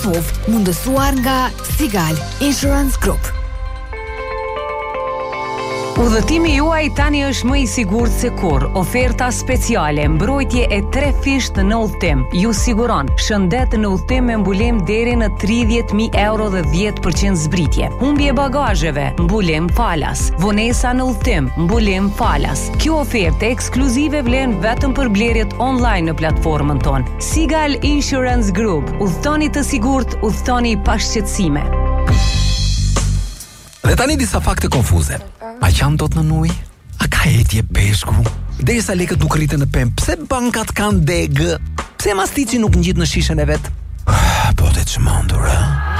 POV, mundësuar nga Sigal Insurance Group. Udhëtimi juaj tani është më i sigurt se kur. Oferta speciale, mbrojtje e 3 fisht në udhëtim. Ju siguron shëndet në udhëtim me mbulim deri në 30.000 euro dhe 10% zbritje. Humbje bagazheve, mbulim falas. Vonesa në udhëtim, mbulim falas. Kjo ofertë ekskluzive vlen vetëm për blerjet online në platformën tonë. Sigal Insurance Group. Udhëtoni të sigurt, udhëtoni pa shqetësime. Dhe tani disa fakte konfuze. A qanë dot në nuj? A ka etje peshku? Derisa lekët nuk rriten në pemë, pse bankat kanë degë? Pse mastici nuk ngjit në shishën e vet? Po të çmendur,